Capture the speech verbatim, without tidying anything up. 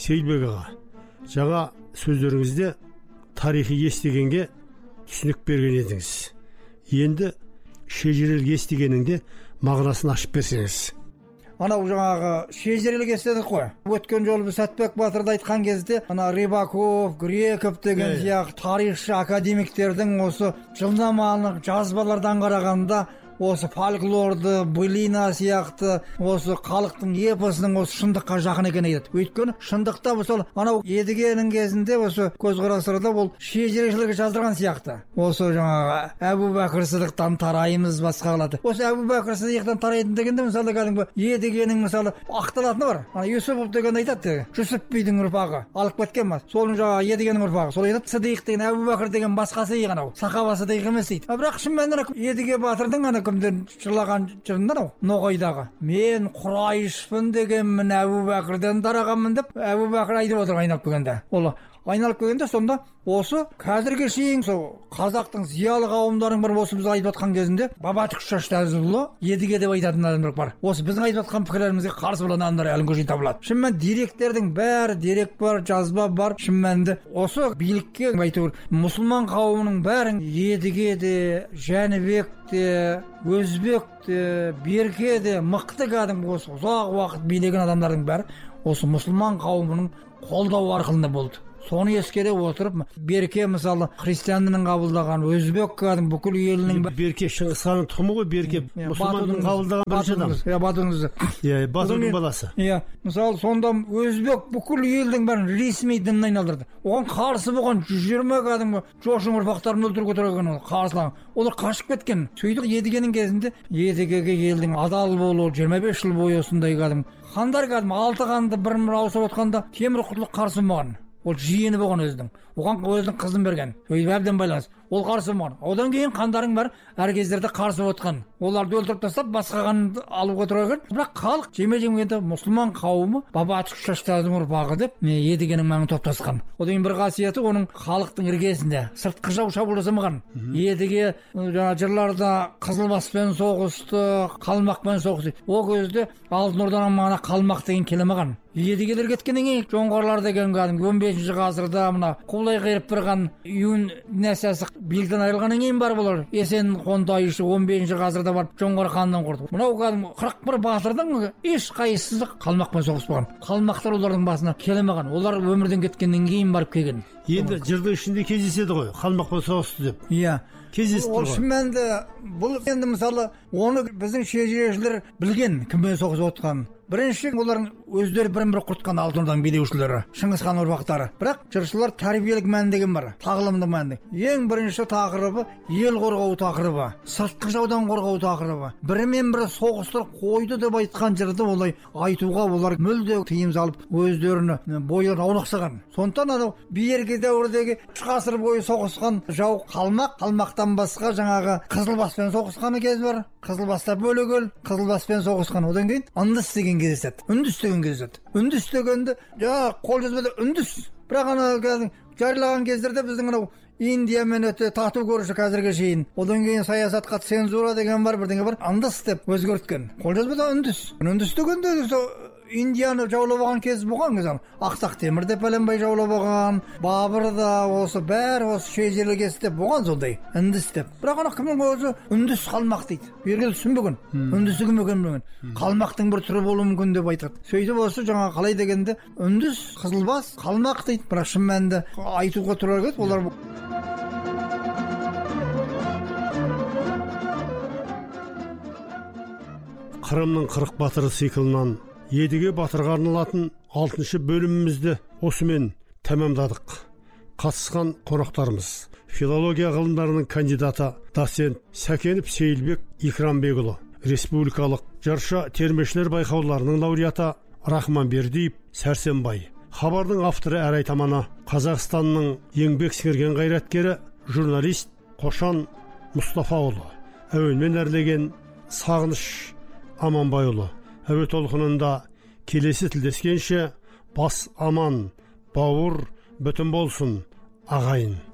Сейілбек аға, жаңа сөздеріңізде тарихи естігенге түсінік берген едіңіз. Енді шежірелік естігеніңде мағынасын ашып берсеңіз. Анау жаңағы шежірелік естедік қой. Өткен жолы біз Сәтбек Батырды айтқан кезде, ана Рыбаков, Греков деген сияқты тарихшы академиктердің осы жылнамалық жазбалардан қарағанда осы фольклорды, былина сияқты осы халықтың эпосының осы шындыққа жақын екен айтады. Өйткені шындықта осы анау едігенің кезінде осы көзқарастарда ол шежірешілігі жаздырған сияқты. Осы жаңағы Әбу Бәкір Сыдықтан тараймыз басқа қылады. Осы Әбу Бәкір Сыдықтан тарайтын дегенде мысалы кәдімгі едігенің мысалы ақталатыны бар. Ана Юсупов деген айтады, Жүсіп бидің ұрпағы алып кеткен ма? Соның жаңағы едігенің ұрпағы. Сол айтады, Сыдық деген Әбу Бәкір деген басқасы екен анау. Сахаба Сыдық емес дейді. Бірақ шын мәнінде едіге батырдың ана кімден жырлаған жырында анау Ноғайдағы мен Құрайышпын дегенмін Әбу Бәкірден тарағанмын деп Әбу Бәкір айтып отыр айналып келгенде. Ол айналып келгенде сонда осы қазірге шейін сол қазақтың зиялы қауымдарының бір осы біз айтып жатқан кезінде Бабатүк Шаштазұлы едіге деп айтатын адамдар бар. Осы біздің айтып жатқан пікірлерімізге қарсы болған адамдар әлі күнге табылады. Шын мәнінде деректердің бәрі дерек бар, жазба бар. Шын мәнінде осы билікке айту мұсылман қауымының бәрін едіге де, Жәнібек те, Өзбек те, Берке де мықты кәдімгі осы ұзақ уақыт билеген адамдардың бәрі осы мұсылман қауымының қолдау арқылы болды. Соны ескере отырып, Берке мысалы христиан дінін қабылдаған, Өзбек кәдімгі бүкіл елінің Берке Шыңғысханның тұқымы ғой, Берке мұсылманның қабылдаған бірінші адам. Иә, Батудың. Иә, Батудың баласы. Иә, мысалы сонда Өзбек бүкіл елдің бәрін ресми дініне айналдырды. Оған қарсы болған жүз жиырма кәдімгі жошын ұрпақтарын өлтіріп отырған ол қарсылаған. Олар қашып кеткен. Сөйтіп едігенің кезінде едігеге елдің адал болуы жиырма бес жыл бойы осындай кәдімгі хандар кәдімгі алты ханды бір-бір ауысып отқанда Темір Құтлық қарсы болған. Ол жиені болған өздің. Оған өзінің қызын берген. Сөйтіп әбден байланыс. Ол қарсы болған. Одан кейін хандарың бар әр кездерде қарсы отқан. Оларды өлтіріп тастап басқа ханды алуға тұрған. Бірақ халық жеме-жемгенде мұсылман қауымы Бабатүк Шаштазұлдың ұрпағы деп едігенің маңын топтасқан. Одан кейін бір қасиеті оның халықтың іргесінде сыртқы жау шабуыл жасамаған. Едіге жаңа жырларда Қызылбаспен соғысты, Қалмақпен соғысты. Ол кезде Алтын Орданың маңына Қалмақ деген келемеген. Едігелер кеткеннен кейін жоңғарлар деген кәдімгі он бесінші ғасырда мына Құлай қайырып тұрған Юн династиясы биліктен айырылғаннан кейін бар болар. Есен Қонтайшы он бесінші ғасырда барып жоңғар ханынан құрды. Мынау кәдімгі қырық бір батырдың ешқайсысы Қалмақпен соғыспаған. Қалмақтар олардың басына келемеген. Олар өмірден кеткеннен кейін барып келген. Енді жырдың ішінде кездеседі ғой, Қалмақпен соғысты деп. Иә. Кездесті ғой. Ол шын мәнінде бұл енді мысалы оны біздің шежірешілер білген кіммен соғысып отқанын. Бірінші олардың өздері бірін-бірі құртқан Алтын Орданың билеушілері, Шыңғысхан ұрпақтары. Бірақ жыршылар тәрбиелік мән деген бар, тағылымды мән. Ең бірінші тақырыбы ел қорғау тақырыбы, сыртқы жаудан қорғау тақырыбы. Бірімен бірі соғыстырып қойды деп айтқан жырды олай айтуға олар мүлде тыйым салып өздеріне бойын аунақсаған. Сондықтан анау бергі дәуірдегі үш ғасыр бойы соғысқан жау Қалмақ, Қалмақтан басқа жаңағы Қызылбаспен соғысқаны кез бар. Қызылбаста бөлегөл, Қызылбаспен соғысқан. Одан кейін Ындыс деген кездеседі. Үндіс деген кездеседі. Үндіс дегенде жаңа қолжазбада үндіс. Бірақ ана жариялаған кездерде біздің анау Индиямен өте тату көріші қазірге шейін. Одан кейін саясатқа цензура деген бар, бірдеңе бар. Ындыс деп өзгерткен. Қолжазбада үндіс. Үндіс дегенде Индияны жаулап алған кез болған кез. Ақсақ Темір де пәленбай жаулап алған, Бабыр да осы бәрі осы шежірлік естеп болған сондай үндіс деп. Бірақ ана кімнің өзі үндіс Қалмақ дейді. Берген түсінбеген. Үндісі кім екенін. Қалмақтың бір түрі болуы мүмкін деп айтады. Сөйтіп осы жаңа қалай дегенде үндіс, Қызылбас, Қалмақ дейді. Бірақ шын мәнінде айтуға тұрар кез олар Қырымның қырық батыры циклынан едіге батырға арналатын алтыншы бөлімімізді осымен тәмамдадық. Қатысқан қонақтарымыз филология ғылымдарының кандидаты доцент Сәкенов Сейілбек Икрамбекұлы, республикалық жыршы термешілер байқауларының лауреаты Рахманбердиев Сәрсенбай, хабардың авторы әрі айтаманы Қазақстанның еңбек сіңірген қайраткері журналист Қошан Мұстафаұлы, әуенмен әрлеген Сағыныш Аманбайұлы. Әуе толқынында келесі тілдескенше бас аман, бауыр бүтін болсын, ағайын.